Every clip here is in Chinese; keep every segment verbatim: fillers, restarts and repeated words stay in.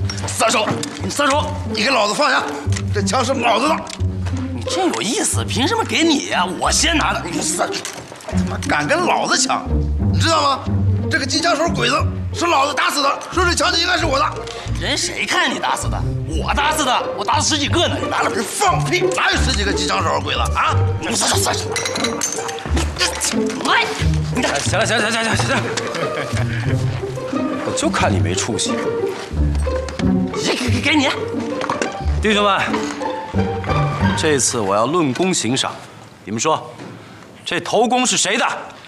撒手！你撒手！ 你给老子放下！这枪是老子的。 你真有意思，凭什么给你呀？我先拿的。你撒手！ 他妈敢跟老子抢，你知道吗？这个机枪手鬼子是老子打死的，说这枪就应该是我的。 人谁看你打死的？我打死的，我打死十几个呢。你拿了你放屁！哪有十几个机枪手鬼子啊？ 你撒手撒手！来，你看， 行了行了行了行了，我就看你没出息。 给给给你， 弟兄们，这次我要论功行赏，你们说，这头功是谁的？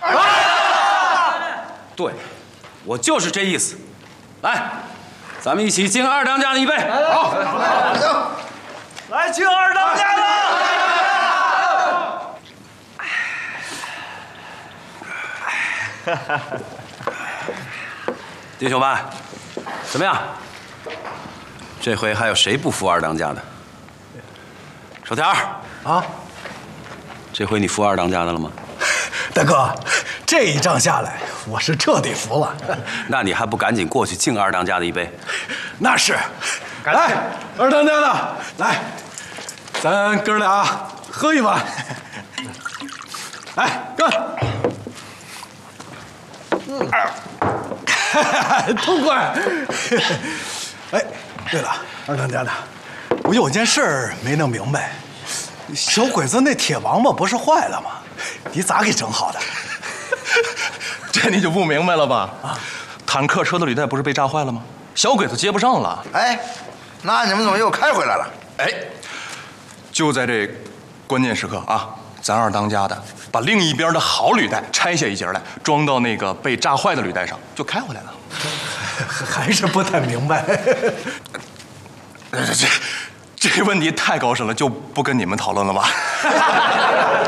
对，我就是这意思。来，咱们一起敬二当家的一杯。 好，行， 来敬二当家的。弟兄们，怎么样？这回还有谁不服二当家的？手条啊， 这回你服二当家的了吗？ 大哥，这一仗下来，我是彻底服了。 那你还不赶紧过去敬二当家的一杯？ 那是。来，二当家的，来，咱哥俩喝一碗。来，干！嗯，痛快。哎，对了，二当家的，我有件事儿没弄明白，小鬼子那铁王八不是坏了吗？你咋给整好的？ 这你就不明白了吧？啊，坦克车的履带不是被炸坏了吗？小鬼子接不上了。 哎，那你们怎么又开回来了？ 哎，就在这关键时刻啊，咱二当家的把另一边的好履带拆下一截来，装到那个被炸坏的履带上，就开回来了。 还是不太明白。 这这问题太高深了，就不跟你们讨论了吧。